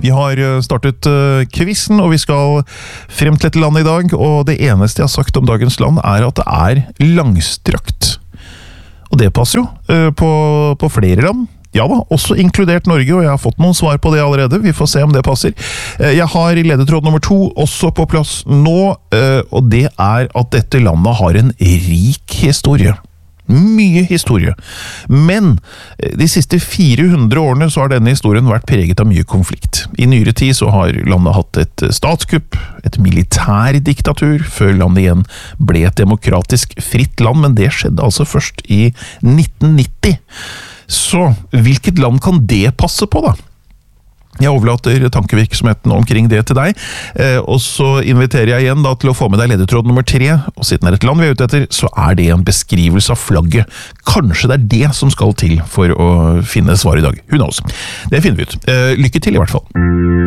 Vi har startet quizen, og vi skal frem til et land i dag, og det eneste jeg har sagt om dagens land at det langstrakt. Og det passer jo på flere land. Ja da, også inkludert Norge, og jeg har fått noen svar på det allerede. Vi får se om det passer. Jeg har i ledetråd nummer 2 også på plass nå, og det at dette landet har en rik historie. Mye historie. Men de siste 400 årene så har denne historien vært preget av mye konflikt. I nyere tid så har landet hatt et statskupp, et militærdiktatur, før landet igjen ble et demokratisk fritt land, men det skjedde altså først i 1990. Så hvilket land kan det passe på da? Jeg overlater tankevirksomheten omkring det til deg, og så inviterer jeg igjen da til å få med deg ledetråd nummer 3, og siden det et land vi ute etter, så det en beskrivelse av flagget. Kanskje det det som skal til for å finne svar i dag. Who knows? Det finner vi ut. Lykke til i hvert fall.